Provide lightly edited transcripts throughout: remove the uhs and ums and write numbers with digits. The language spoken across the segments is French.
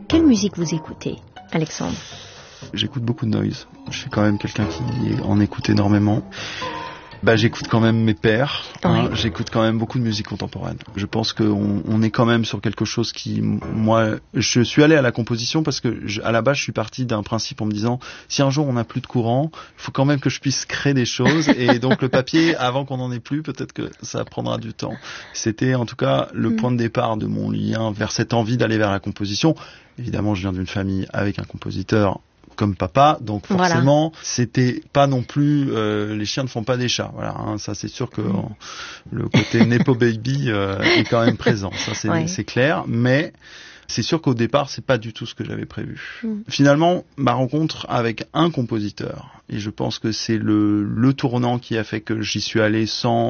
Quelle musique vous écoutez, Alexandre ? J'écoute beaucoup de noise. Je suis quand même quelqu'un qui en écoute énormément. J'écoute quand même mes pairs, j'écoute quand même beaucoup de musique contemporaine. Je pense qu'on est quand même sur quelque chose qui, moi, je suis allé à la composition parce que à la base je suis parti d'un principe en me disant si un jour on n'a plus de courant, il faut quand même que je puisse créer des choses et donc le papier, avant qu'on n'en ait plus, peut-être que ça prendra du temps. C'était en tout cas le point de départ de mon lien vers cette envie d'aller vers la composition. Évidemment, je viens d'une famille avec un compositeur comme papa, donc forcément, c'était pas non plus les chiens ne font pas des chats. Voilà, ça c'est sûr que le côté nepo baby est quand même présent. Ça c'est clair, mais c'est sûr qu'au départ, c'est pas du tout ce que j'avais prévu. Finalement, ma rencontre avec un compositeur, et je pense que c'est le tournant qui a fait que j'y suis allé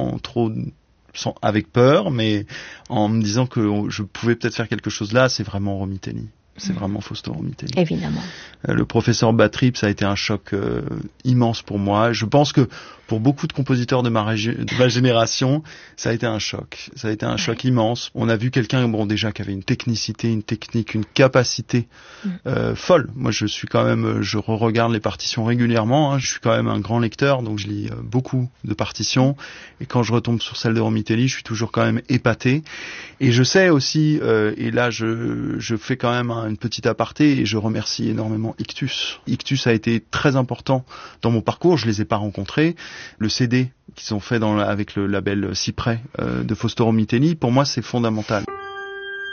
avec peur, mais en me disant que je pouvais peut-être faire quelque chose là, c'est vraiment Romitelli. C'est vraiment Fausto Romitelli. Évidemment. Le professeur Battrip, ça a été un choc immense pour moi. Je pense que pour beaucoup de compositeurs de ma génération, ça a été un choc. Ça a été un choc immense. On a vu quelqu'un, déjà qui avait une technicité, une technique, une capacité folle. Moi, je re-regarde les partitions régulièrement. Je suis quand même un grand lecteur, donc je lis beaucoup de partitions. Et quand je retombe sur celle de Romitelli, je suis toujours quand même épaté. Et je sais aussi, et là, je fais quand même une petite aparté et je remercie énormément Ictus. Ictus a été très important dans mon parcours. Je les ai pas rencontrés. Le CD qu'ils ont fait avec le label Cyprès de Fausto Romitelli, pour moi, c'est fondamental.